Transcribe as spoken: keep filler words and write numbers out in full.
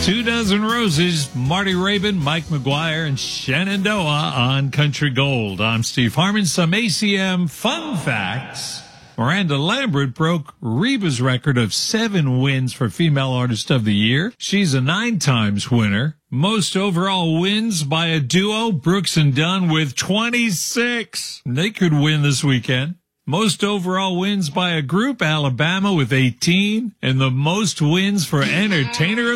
Two Dozen Roses, Marty Rabin, Mike McGuire, and Shenandoah on Country Gold. I'm Steve Harmon. Some A C M fun facts. Miranda Lambert broke Reba's record of seven wins for Female Artist of the Year. She's a nine times winner. Most overall wins by a duo, Brooks and Dunn with twenty-six. They could win this weekend. Most overall wins by a group, Alabama with eighteen. And the most wins for Entertainer